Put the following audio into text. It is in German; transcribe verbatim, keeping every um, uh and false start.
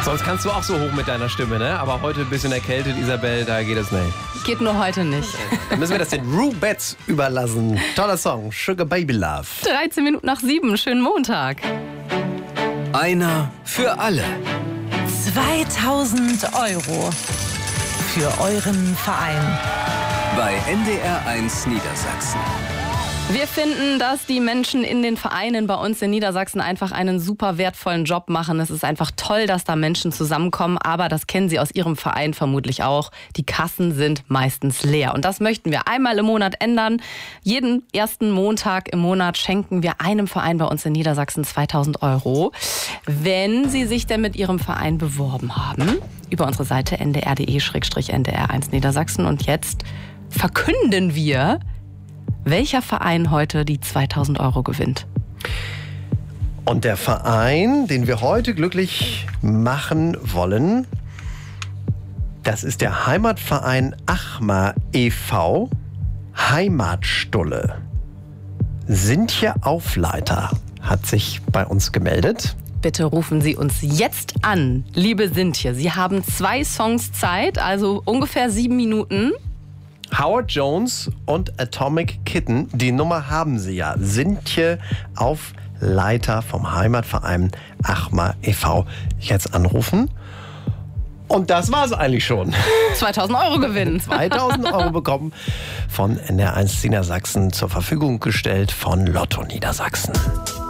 Sonst kannst du auch so hoch mit deiner Stimme, ne? Aber heute ein bisschen erkältet, Isabel, da geht es nicht. Geht nur heute nicht. Dann müssen wir das den Rubettes überlassen. Toller Song, Sugar Baby Love. dreizehn Minuten nach sieben, schönen Montag. Einer für alle. zweitausend Euro für euren Verein. Bei N D R eins Niedersachsen. Wir finden, dass die Menschen in den Vereinen bei uns in Niedersachsen einfach einen super wertvollen Job machen. Es ist einfach toll, dass da Menschen zusammenkommen, aber das kennen Sie aus Ihrem Verein vermutlich auch. Die Kassen sind meistens leer und das möchten wir einmal im Monat ändern. Jeden ersten Montag im Monat schenken wir einem Verein bei uns in Niedersachsen zweitausend Euro, wenn Sie sich denn mit Ihrem Verein beworben haben. Über unsere Seite n d r punkt d e slash n d r eins Niedersachsen. Und jetzt verkünden wir, welcher Verein heute die zweitausend Euro gewinnt. Und der Verein, den wir heute glücklich machen wollen, das ist der Heimatverein Achmar e V Heimatstulle. Sintje Aufleiter hat sich bei uns gemeldet. Bitte rufen Sie uns jetzt an, liebe Sintje. Sie haben zwei Songs Zeit, also ungefähr sieben Minuten. Howard Jones und Atomic Kitten, die Nummer haben Sie ja. Sintje Aufleiter vom Heimatverein Achmar e V jetzt anrufen. Und das war's eigentlich schon. zweitausend Euro gewinnen. zweitausend Euro bekommen von N D R eins Niedersachsen zur Verfügung gestellt von Lotto Niedersachsen.